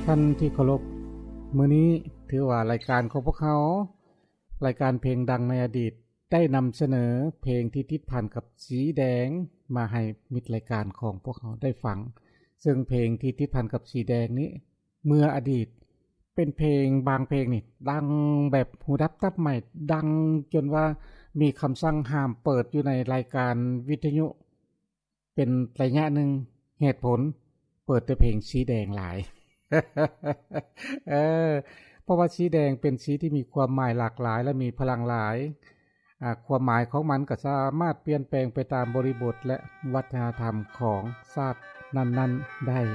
ท่านที่เคารพมื้อนี้ถือว่ารายการของพวกเขารายการเพลงดังในอดีตได้นำเสนอเพลงที่ติดพันกับสีแดงมาให้มิตรรายการของพวกเขาได้ฟังซึ่งเพลงที่ติดพันกับสีแดงนี้เมื่ออดีตเป็นเพลงบางเพลงนี่ดังแบบหูดับตับใหม่ดังจนว่ามีคำสั่งห้ามเปิดอยู่ในรายการวิทยุเป็นระยะหนึ่งเหตุผลเปิดแต่เพลงสีแดงหลาย เออเพราะว่าสีแดงเป็นสีที่มีความหมายหลากหลายและมีพลังหลายความหมายของมันก็สามารถเปลี่ยนแปลงไปตามบริบทและวัฒนธรรมของชาตินั้นๆได้